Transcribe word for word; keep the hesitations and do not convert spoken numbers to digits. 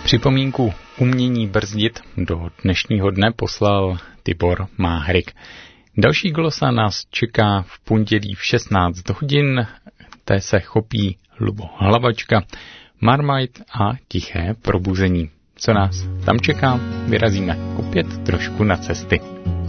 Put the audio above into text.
Připomínku umění brzdit do dnešního dne poslal Tibor Máhrik. Další glosa nás čeká v pondělí v šestnáct hodin, té se chopí Lubo Hlavačka, Marmite a Tiché probuzení. Co nás tam čeká, vyrazíme opět trošku na cesty.